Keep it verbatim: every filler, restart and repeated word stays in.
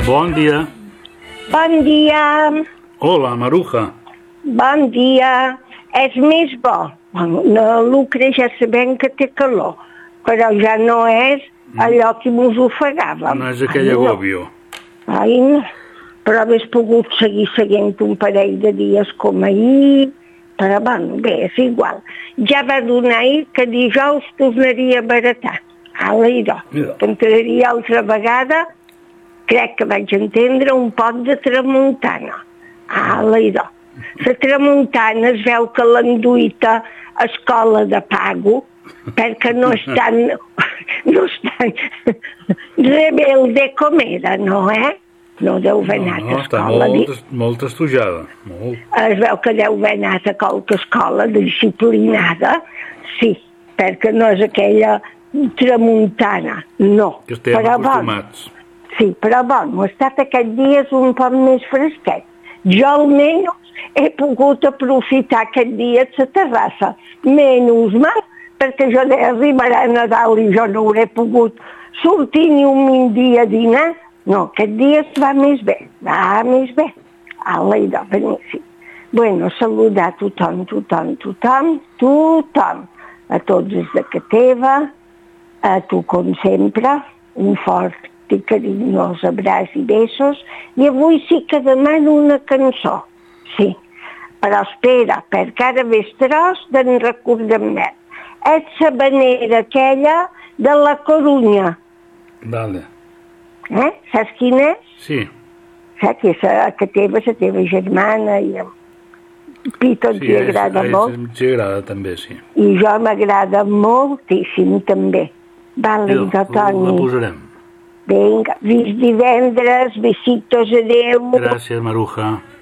Bon dia. Bon dia. Hola, Maruja. Bon dia. És més bo. No, Lucre ja sabem que té calor, però ja no és allò que mos ofegàvem. No és aquell agòbio. Ai, no. Però hagués pogut seguir seguint un parell de dies com ahir, però bueno, bé, és igual. Ja va donar ahir que dijous tornaria a baratar. Ala, idò. Que entraria altra vegada, crec que vaig entendre, un pot de tramuntana. Ala, idò. La tramuntana es veu que l'enduita a escola de pago, perquè no estan, no estan rebelde com era, no, eh? No deu haver anat no, no, a escola. Està molt, molt estudiada. Molt. Es veu que deu haver anat a qualque escola disciplinada, sí, perquè no és aquella tramuntana, no. Que estem però acostumats. Bon, sí, però bon, ha estat aquests dies un poc més fresquet. Jo almenys he pogut aprofitar aquest dia a la terrassa, menys mal, perquè jo arribarà a Nadal i jo no hauré pogut sortir ni un dia a dinar. No, aquest dia es va més bé, va més bé. Ala, idò, beníssim. Bueno, saludar a tothom, tothom, tothom, tothom. A tots els de que teva, a tu com sempre, un fort i carinyós abraç i besos. I avui sí que demano una cançó, sí. Però espera, perquè ara ves tros d'en recordem més. És la vanera aquella de la Corunya. Vale. Eh? Saps quina és? Sí. Saps que és la que teva, la teva germana i a Pito ens sí, agrada és, molt. Ens agrada també, sí. I jo m'agrada moltíssim també. Vale, Jo, idò, Toni. La posarem. Vinga, fins divendres, besitos, adeu. Gràcies, Maruja.